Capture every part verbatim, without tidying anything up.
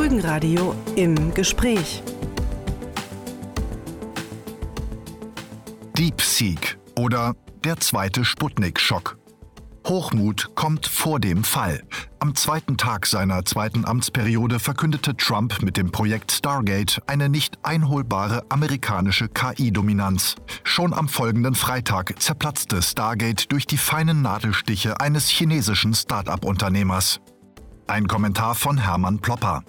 Folgenradio im Gespräch. DeepSeek oder der zweite Sputnik-Schock. Hochmut kommt vor dem Fall. Am zweiten Tag seiner zweiten Amtsperiode verkündete Trump mit dem Projekt Stargate eine nicht einholbare amerikanische K I-Dominanz. Schon am folgenden Freitag zerplatzte Stargate durch die feinen Nadelstiche eines chinesischen Start-up-Unternehmers. Ein Kommentar von Hermann Plopper.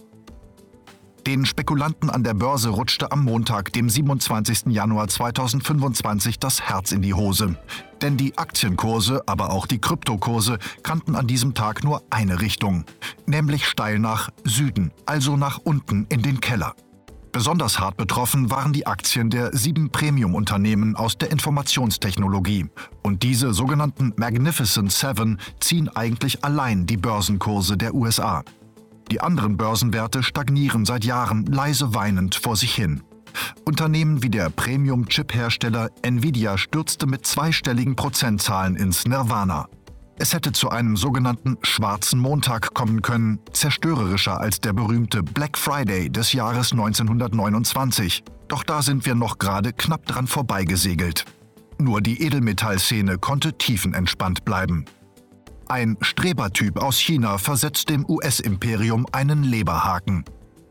Den Spekulanten an der Börse rutschte am Montag, dem siebenundzwanzigsten Januar zweitausendfünfundzwanzig, das Herz in die Hose. Denn die Aktienkurse, aber auch die Kryptokurse kannten an diesem Tag nur eine Richtung, nämlich steil nach Süden, also nach unten in den Keller. Besonders hart betroffen waren die Aktien der sieben Premium-Unternehmen aus der Informationstechnologie. Und diese sogenannten Magnificent Seven ziehen eigentlich allein die Börsenkurse der U S A. Die anderen Börsenwerte stagnieren seit Jahren leise weinend vor sich hin. Unternehmen wie der Premium-Chip-Hersteller Nvidia stürzte mit zweistelligen Prozentzahlen ins Nirvana. Es hätte zu einem sogenannten schwarzen Montag kommen können, zerstörerischer als der berühmte Black Friday des Jahres neunzehnhundertneunundzwanzig. Doch da sind wir noch gerade knapp dran vorbeigesegelt. Nur die Edelmetallszene konnte tiefenentspannt bleiben. Ein Strebertyp aus China versetzt dem U S-Imperium einen Leberhaken.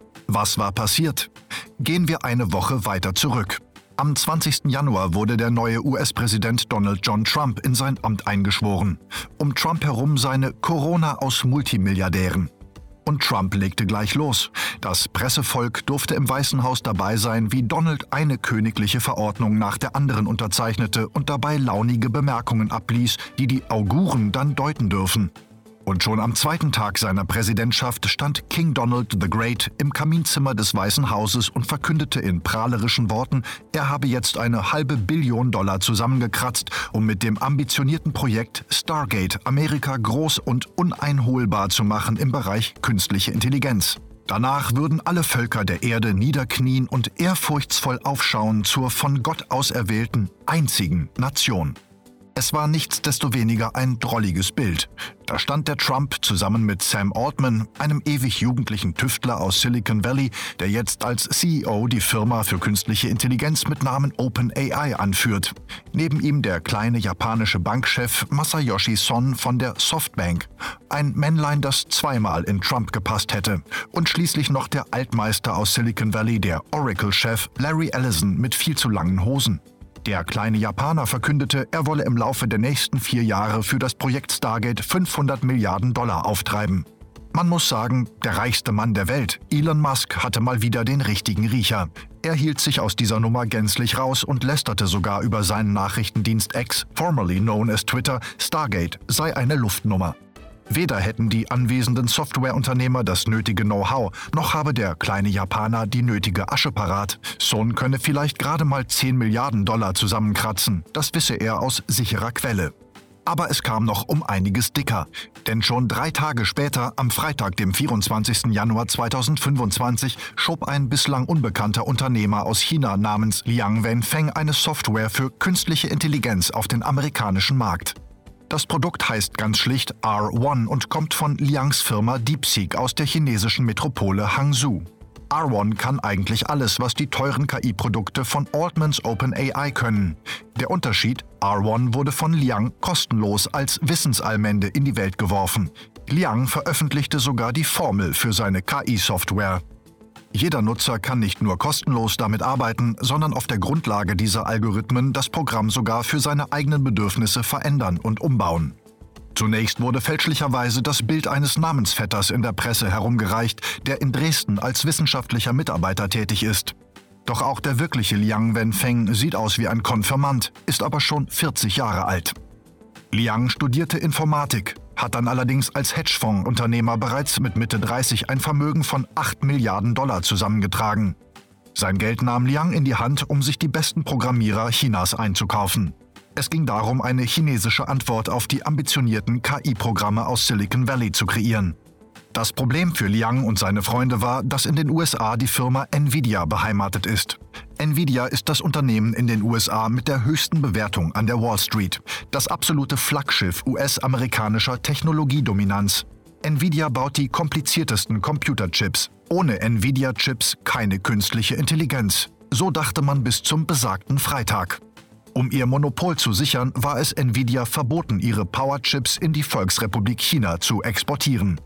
Was war passiert? Gehen wir eine Woche weiter zurück. Am zwanzigsten Januar wurde der neue U S-Präsident Donald John Trump in sein Amt eingeschworen. Um Trump herum seine Corona aus Multimilliardären. Und Trump legte gleich los. Das Pressevolk durfte im Weißen Haus dabei sein, wie Donald eine königliche Verordnung nach der anderen unterzeichnete und dabei launige Bemerkungen abließ, die die Auguren dann deuten dürfen. Und schon am zweiten Tag seiner Präsidentschaft stand King Donald the Great im Kaminzimmer des Weißen Hauses und verkündete in prahlerischen Worten, er habe jetzt eine halbe Billion Dollar zusammengekratzt, um mit dem ambitionierten Projekt Stargate Amerika groß und uneinholbar zu machen im Bereich künstliche Intelligenz. Danach würden alle Völker der Erde niederknien und ehrfurchtsvoll aufschauen zur von Gott auserwählten einzigen Nation. Es war nichtsdestoweniger ein drolliges Bild. Da stand der Trump zusammen mit Sam Altman, einem ewig jugendlichen Tüftler aus Silicon Valley, der jetzt als C E O die Firma für künstliche Intelligenz mit Namen OpenAI anführt. Neben ihm der kleine japanische Bankchef Masayoshi Son von der Softbank. Ein Männlein, das zweimal in Trump gepasst hätte. Und schließlich noch der Altmeister aus Silicon Valley, der Oracle-Chef Larry Ellison mit viel zu langen Hosen. Der kleine Japaner verkündete, er wolle im Laufe der nächsten vier Jahre für das Projekt Stargate fünfhundert Milliarden Dollar auftreiben. Man muss sagen, der reichste Mann der Welt, Elon Musk, hatte mal wieder den richtigen Riecher. Er hielt sich aus dieser Nummer gänzlich raus und lästerte sogar über seinen Nachrichtendienst X, formerly known as Twitter, Stargate sei eine Luftnummer. Weder hätten die anwesenden Softwareunternehmer das nötige Know-how, noch habe der kleine Japaner die nötige Asche parat. Son könne vielleicht gerade mal zehn Milliarden Dollar zusammenkratzen, das wisse er aus sicherer Quelle. Aber es kam noch um einiges dicker, denn schon drei Tage später, am Freitag, dem vierundzwanzigsten Januar zweitausendfünfundzwanzig, schob ein bislang unbekannter Unternehmer aus China namens Liang Wenfeng eine Software für künstliche Intelligenz auf den amerikanischen Markt. Das Produkt heißt ganz schlicht R eins und kommt von Liangs Firma DeepSeek aus der chinesischen Metropole Hangzhou. R eins kann eigentlich alles, was die teuren K I-Produkte von Altmans OpenAI können. Der Unterschied: R eins wurde von Liang kostenlos als Wissensallmende in die Welt geworfen. Liang veröffentlichte sogar die Formel für seine K I-Software. Jeder Nutzer kann nicht nur kostenlos damit arbeiten, sondern auf der Grundlage dieser Algorithmen das Programm sogar für seine eigenen Bedürfnisse verändern und umbauen. Zunächst wurde fälschlicherweise das Bild eines Namensvetters in der Presse herumgereicht, der in Dresden als wissenschaftlicher Mitarbeiter tätig ist. Doch auch der wirkliche Liang Wenfeng sieht aus wie ein Konfirmand, ist aber schon vierzig Jahre alt. Liang studierte Informatik, hat dann allerdings als Hedgefonds-Unternehmer bereits mit Mitte dreißig ein Vermögen von acht Milliarden Dollar zusammengetragen. Sein Geld nahm Liang in die Hand, um sich die besten Programmierer Chinas einzukaufen. Es ging darum, eine chinesische Antwort auf die ambitionierten K I-Programme aus Silicon Valley zu kreieren. Das Problem für Liang und seine Freunde war, dass in den U S A die Firma Nvidia beheimatet ist. Nvidia ist das Unternehmen in den U S A mit der höchsten Bewertung an der Wall Street, das absolute Flaggschiff U S-amerikanischer Technologiedominanz. Nvidia baut die kompliziertesten Computerchips. Ohne Nvidia-Chips keine künstliche Intelligenz. So dachte man bis zum besagten Freitag. Um ihr Monopol zu sichern, war es Nvidia verboten, ihre Powerchips in die Volksrepublik China zu exportieren.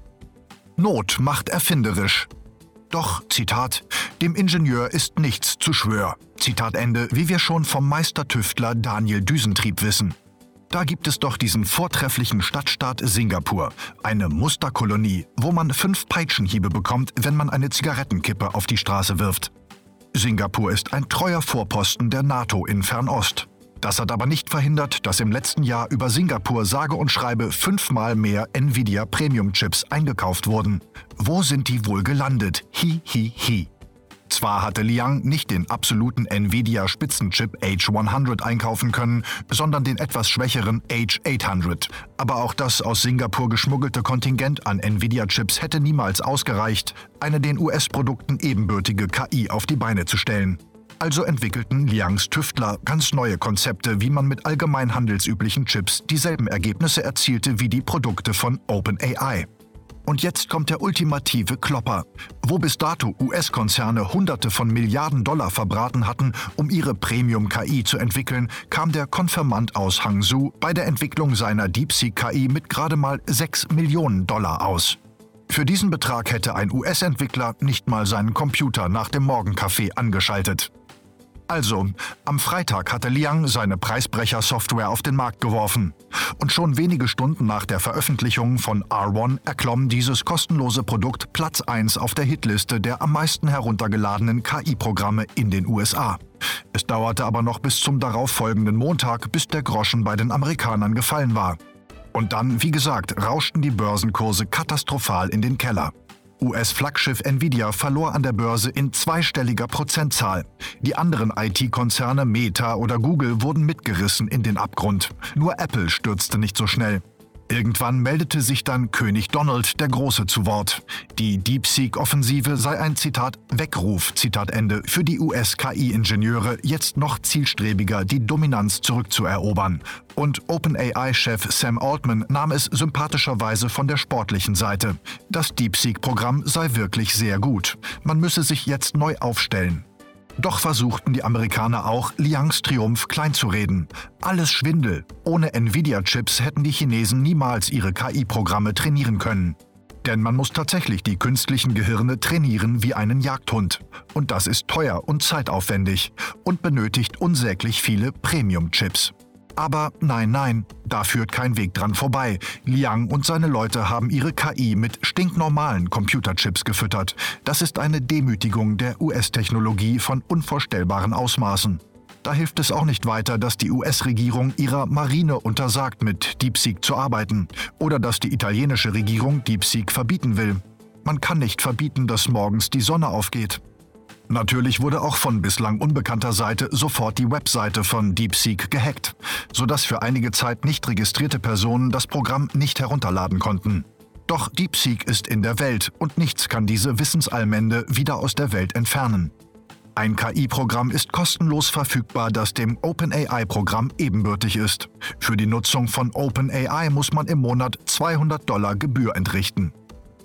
Not macht erfinderisch. Doch, Zitat, dem Ingenieur ist nichts zu schwör. Zitat Ende, wie wir schon vom Meistertüftler Daniel Düsentrieb wissen. Da gibt es doch diesen vortrefflichen Stadtstaat Singapur, eine Musterkolonie, wo man fünf Peitschenhiebe bekommt, wenn man eine Zigarettenkippe auf die Straße wirft. Singapur ist ein treuer Vorposten der NATO in Fernost. Das hat aber nicht verhindert, dass im letzten Jahr über Singapur sage und schreibe fünfmal mehr Nvidia Premium-Chips eingekauft wurden. Wo sind die wohl gelandet? Hi, hi, hi. Zwar hatte Liang nicht den absoluten Nvidia-Spitzenchip H hundert einkaufen können, sondern den etwas schwächeren H achthundert. Aber auch das aus Singapur geschmuggelte Kontingent an Nvidia-Chips hätte niemals ausgereicht, eine den U S-Produkten ebenbürtige K I auf die Beine zu stellen. Also entwickelten Liangs Tüftler ganz neue Konzepte, wie man mit allgemein handelsüblichen Chips dieselben Ergebnisse erzielte wie die Produkte von OpenAI. Und jetzt kommt der ultimative Klopper. Wo bis dato U S-Konzerne Hunderte von Milliarden Dollar verbraten hatten, um ihre Premium-K I zu entwickeln, kam der Konfirmand aus Hangzhou bei der Entwicklung seiner DeepSeek-K I mit gerade mal sechs Millionen Dollar aus. Für diesen Betrag hätte ein U S-Entwickler nicht mal seinen Computer nach dem Morgenkaffee angeschaltet. Also, am Freitag hatte Liang seine Preisbrecher-Software auf den Markt geworfen. Und schon wenige Stunden nach der Veröffentlichung von R eins erklomm dieses kostenlose Produkt Platz eins auf der Hitliste der am meisten heruntergeladenen K I-Programme in den U S A. Es dauerte aber noch bis zum darauffolgenden Montag, bis der Groschen bei den Amerikanern gefallen war. Und dann, wie gesagt, rauschten die Börsenkurse katastrophal in den Keller. U S-Flaggschiff Nvidia verlor an der Börse in zweistelliger Prozentzahl. Die anderen I T-Konzerne Meta oder Google wurden mitgerissen in den Abgrund. Nur Apple stürzte nicht so schnell. Irgendwann meldete sich dann König Donald der Große zu Wort. Die DeepSeek-Offensive sei ein, Zitat, Weckruf, Zitat Ende, für die U S-K I-Ingenieure, jetzt noch zielstrebiger die Dominanz zurückzuerobern. Und OpenAI-Chef Sam Altman nahm es sympathischerweise von der sportlichen Seite. Das DeepSeek-Programm sei wirklich sehr gut. Man müsse sich jetzt neu aufstellen. Doch versuchten die Amerikaner auch, Liangs Triumph kleinzureden. Alles Schwindel. Ohne Nvidia-Chips hätten die Chinesen niemals ihre K I-Programme trainieren können. Denn man muss tatsächlich die künstlichen Gehirne trainieren wie einen Jagdhund. Und das ist teuer und zeitaufwendig und benötigt unsäglich viele Premium-Chips. Aber nein, nein, da führt kein Weg dran vorbei. Liang und seine Leute haben ihre K I mit stinknormalen Computerchips gefüttert. Das ist eine Demütigung der U S-Technologie von unvorstellbaren Ausmaßen. Da hilft es auch nicht weiter, dass die U S-Regierung ihrer Marine untersagt, mit DeepSeek zu arbeiten. Oder dass die italienische Regierung DeepSeek verbieten will. Man kann nicht verbieten, dass morgens die Sonne aufgeht. Natürlich wurde auch von bislang unbekannter Seite sofort die Webseite von DeepSeek gehackt, sodass für einige Zeit nicht registrierte Personen das Programm nicht herunterladen konnten. Doch DeepSeek ist in der Welt und nichts kann diese Wissensallmende wieder aus der Welt entfernen. Ein K I-Programm ist kostenlos verfügbar, das dem OpenAI-Programm ebenbürtig ist. Für die Nutzung von OpenAI muss man im Monat zweihundert Dollar Gebühr entrichten.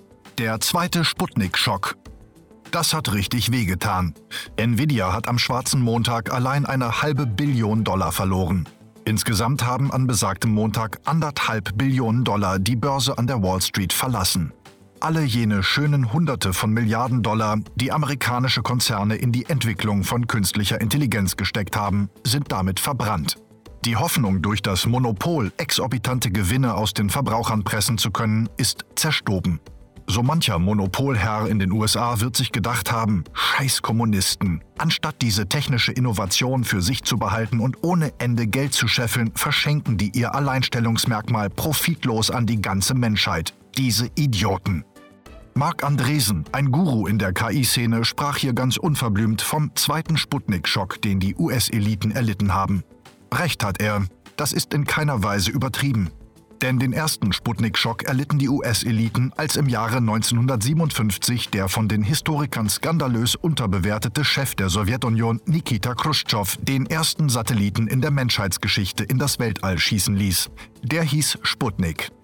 Der zweite Sputnik-Schock. Das hat richtig wehgetan. Nvidia hat am schwarzen Montag allein eine halbe Billion Dollar verloren. Insgesamt haben an besagtem Montag anderthalb Billionen Dollar die Börse an der Wall Street verlassen. Alle jene schönen Hunderte von Milliarden Dollar, die amerikanische Konzerne in die Entwicklung von künstlicher Intelligenz gesteckt haben, sind damit verbrannt. Die Hoffnung, durch das Monopol exorbitante Gewinne aus den Verbrauchern pressen zu können, ist zerstoben. So mancher Monopolherr in den U S A wird sich gedacht haben, scheiß Kommunisten. Anstatt diese technische Innovation für sich zu behalten und ohne Ende Geld zu scheffeln, verschenken die ihr Alleinstellungsmerkmal profitlos an die ganze Menschheit. Diese Idioten. Marc Andreessen, ein Guru in der K I-Szene, sprach hier ganz unverblümt vom zweiten Sputnik-Schock, den die U S-Eliten erlitten haben. Recht hat er, das ist in keiner Weise übertrieben. Denn den ersten Sputnik-Schock erlitten die U S-Eliten, als im Jahre neunzehnhundertsiebenundfünfzig der von den Historikern skandalös unterbewertete Chef der Sowjetunion Nikita Chruschtschow den ersten Satelliten in der Menschheitsgeschichte in das Weltall schießen ließ. Der hieß Sputnik.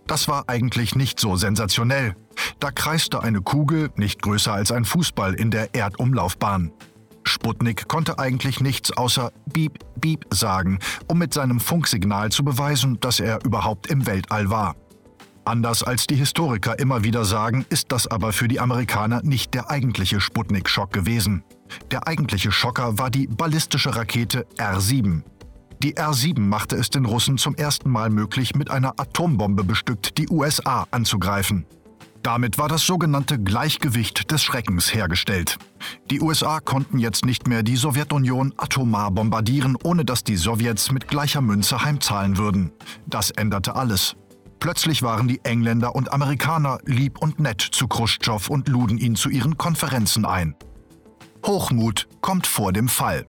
Das war eigentlich nicht so sensationell. Da kreiste eine Kugel, nicht größer als ein Fußball, in der Erdumlaufbahn. Sputnik konnte eigentlich nichts außer Beep, Beep sagen, um mit seinem Funksignal zu beweisen, dass er überhaupt im Weltall war. Anders als die Historiker immer wieder sagen, ist das aber für die Amerikaner nicht der eigentliche Sputnik-Schock gewesen. Der eigentliche Schocker war die ballistische Rakete R sieben. Die R sieben machte es den Russen zum ersten Mal möglich, mit einer Atombombe bestückt die U S A anzugreifen. Damit war das sogenannte Gleichgewicht des Schreckens hergestellt. Die U S A konnten jetzt nicht mehr die Sowjetunion atomar bombardieren, ohne dass die Sowjets mit gleicher Münze heimzahlen würden. Das änderte alles. Plötzlich waren die Engländer und Amerikaner lieb und nett zu Chruschtschow und luden ihn zu ihren Konferenzen ein. Hochmut kommt vor dem Fall.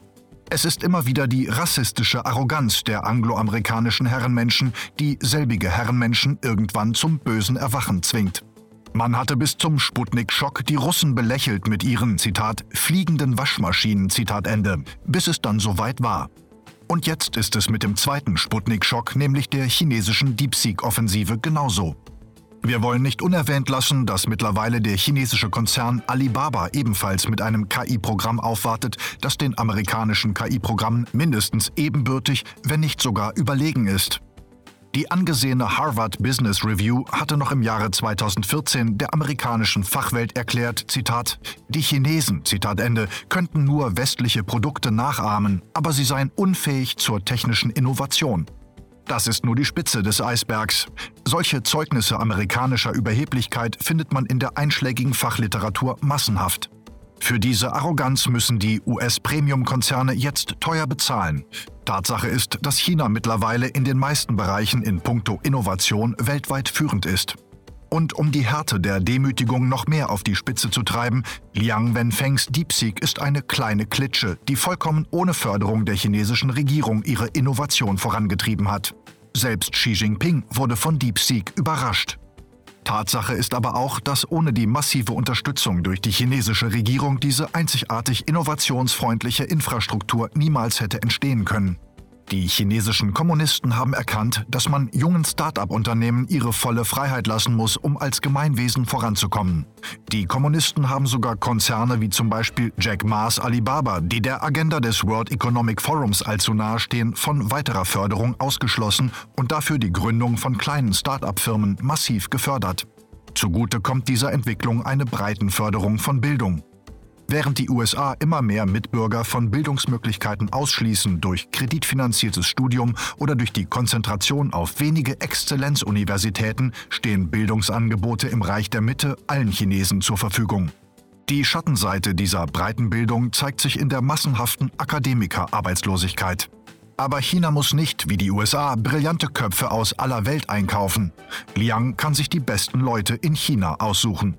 Es ist immer wieder die rassistische Arroganz der angloamerikanischen Herrenmenschen, die selbige Herrenmenschen irgendwann zum bösen Erwachen zwingt. Man hatte bis zum Sputnik-Schock die Russen belächelt mit ihren, Zitat, fliegenden Waschmaschinen, Zitat Ende, bis es dann soweit war. Und jetzt ist es mit dem zweiten Sputnik-Schock, nämlich der chinesischen DeepSeek-Offensive, genauso. Wir wollen nicht unerwähnt lassen, dass mittlerweile der chinesische Konzern Alibaba ebenfalls mit einem K I-Programm aufwartet, das den amerikanischen K I-Programmen mindestens ebenbürtig, wenn nicht sogar überlegen ist. Die angesehene Harvard Business Review hatte noch im Jahre zweitausendvierzehn der amerikanischen Fachwelt erklärt, Zitat, die Chinesen, Zitat Ende, könnten nur westliche Produkte nachahmen, aber sie seien unfähig zur technischen Innovation. Das ist nur die Spitze des Eisbergs. Solche Zeugnisse amerikanischer Überheblichkeit findet man in der einschlägigen Fachliteratur massenhaft. Für diese Arroganz müssen die U S-Premium-Konzerne jetzt teuer bezahlen. Tatsache ist, dass China mittlerweile in den meisten Bereichen in puncto Innovation weltweit führend ist. Und um die Härte der Demütigung noch mehr auf die Spitze zu treiben, Liang Wenfengs DeepSeek ist eine kleine Klitsche, die vollkommen ohne Förderung der chinesischen Regierung ihre Innovation vorangetrieben hat. Selbst Xi Jinping wurde von DeepSeek überrascht. Tatsache ist aber auch, dass ohne die massive Unterstützung durch die chinesische Regierung diese einzigartig innovationsfreundliche Infrastruktur niemals hätte entstehen können. Die chinesischen Kommunisten haben erkannt, dass man jungen Start-up-Unternehmen ihre volle Freiheit lassen muss, um als Gemeinwesen voranzukommen. Die Kommunisten haben sogar Konzerne wie zum Beispiel Jack Ma's Alibaba, die der Agenda des World Economic Forums allzu nahe stehen, von weiterer Förderung ausgeschlossen und dafür die Gründung von kleinen Start-up-Firmen massiv gefördert. Zugute kommt dieser Entwicklung eine Breitenförderung von Bildung. Während die U S A immer mehr Mitbürger von Bildungsmöglichkeiten ausschließen durch kreditfinanziertes Studium oder durch die Konzentration auf wenige Exzellenzuniversitäten, stehen Bildungsangebote im Reich der Mitte allen Chinesen zur Verfügung. Die Schattenseite dieser Breitenbildung zeigt sich in der massenhaften Akademikerarbeitslosigkeit. Aber China muss nicht, wie die U S A, brillante Köpfe aus aller Welt einkaufen. Liang kann sich die besten Leute in China aussuchen.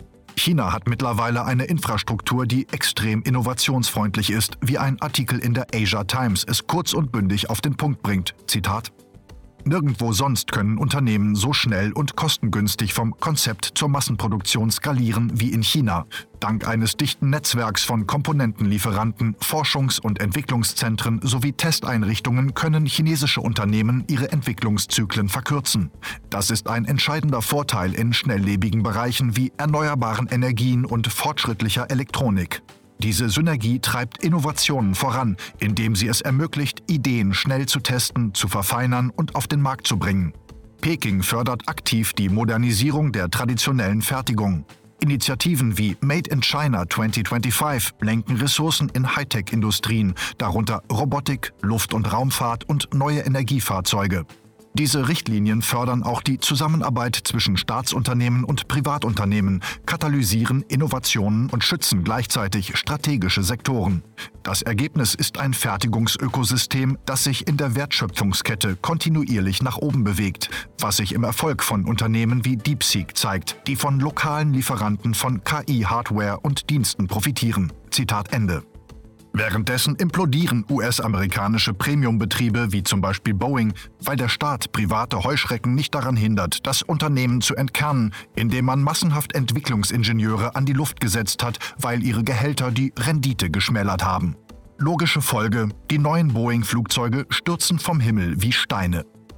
China hat mittlerweile eine Infrastruktur, die extrem innovationsfreundlich ist, wie ein Artikel in der Asia Times es kurz und bündig auf den Punkt bringt. Zitat: Nirgendwo sonst können Unternehmen so schnell und kostengünstig vom Konzept zur Massenproduktion skalieren wie in China. Dank eines dichten Netzwerks von Komponentenlieferanten, Forschungs- und Entwicklungszentren sowie Testeinrichtungen können chinesische Unternehmen ihre Entwicklungszyklen verkürzen. Das ist ein entscheidender Vorteil in schnelllebigen Bereichen wie erneuerbaren Energien und fortschrittlicher Elektronik. Diese Synergie treibt Innovationen voran, indem sie es ermöglicht, Ideen schnell zu testen, zu verfeinern und auf den Markt zu bringen. Peking fördert aktiv die Modernisierung der traditionellen Fertigung. Initiativen wie Made in China zwanzig fünfundzwanzig lenken Ressourcen in Hightech-Industrien, darunter Robotik, Luft- und Raumfahrt und neue Energiefahrzeuge. Diese Richtlinien fördern auch die Zusammenarbeit zwischen Staatsunternehmen und Privatunternehmen, katalysieren Innovationen und schützen gleichzeitig strategische Sektoren. Das Ergebnis ist ein Fertigungsökosystem, das sich in der Wertschöpfungskette kontinuierlich nach oben bewegt, was sich im Erfolg von Unternehmen wie DeepSeek zeigt, die von lokalen Lieferanten von K I-Hardware und Diensten profitieren. Zitat Ende. Währenddessen implodieren U S-amerikanische Premiumbetriebe wie zum Beispiel Boeing, weil der Staat private Heuschrecken nicht daran hindert, das Unternehmen zu entkernen, indem man massenhaft Entwicklungsingenieure an die Luft gesetzt hat, weil ihre Gehälter die Rendite geschmälert haben. Logische Folge: Die neuen Boeing-Flugzeuge stürzen vom Himmel wie Steine.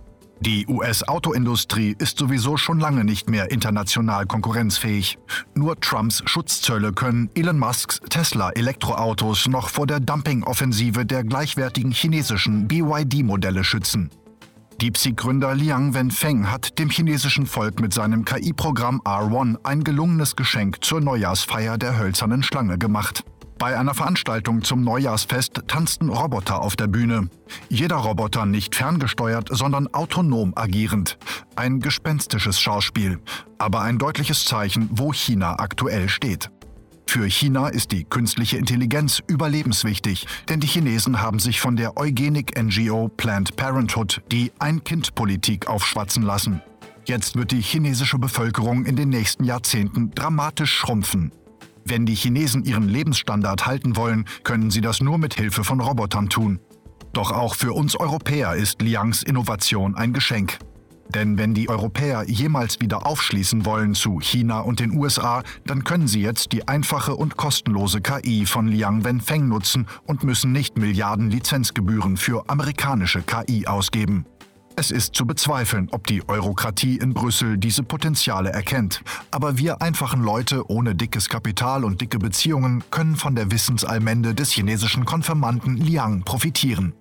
Die U S-Autoindustrie ist sowieso schon lange nicht mehr international konkurrenzfähig. Nur Trumps Schutzzölle können Elon Musks Tesla-Elektroautos noch vor der Dumping-Offensive der gleichwertigen chinesischen B Y D-Modelle schützen. DeepSeek-Gründer Liang Wenfeng hat dem chinesischen Volk mit seinem K I-Programm R eins ein gelungenes Geschenk zur Neujahrsfeier der hölzernen Schlange gemacht. Bei einer Veranstaltung zum Neujahrsfest tanzten Roboter auf der Bühne. Jeder Roboter nicht ferngesteuert, sondern autonom agierend. Ein gespenstisches Schauspiel, aber ein deutliches Zeichen, wo China aktuell steht. Für China ist die künstliche Intelligenz überlebenswichtig, denn die Chinesen haben sich von der Eugenik-N G O Planned Parenthood die Ein-Kind-Politik aufschwatzen lassen. Jetzt wird die chinesische Bevölkerung in den nächsten Jahrzehnten dramatisch schrumpfen. Wenn die Chinesen ihren Lebensstandard halten wollen, können sie das nur mit Hilfe von Robotern tun. Doch auch für uns Europäer ist Liangs Innovation ein Geschenk. Denn wenn die Europäer jemals wieder aufschließen wollen zu China und den U S A, dann können sie jetzt die einfache und kostenlose K I von Liang Wenfeng nutzen und müssen nicht Milliarden Lizenzgebühren für amerikanische K I ausgeben. Es ist zu bezweifeln, ob die Eurokratie in Brüssel diese Potenziale erkennt. Aber wir einfachen Leute ohne dickes Kapital und dicke Beziehungen können von der Wissensalmende des chinesischen Konfirmanden Liang profitieren.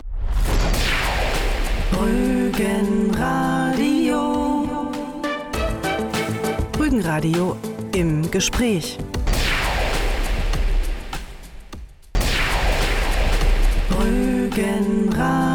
Rügenradio. Rügenradio im Gespräch. Rügenradio.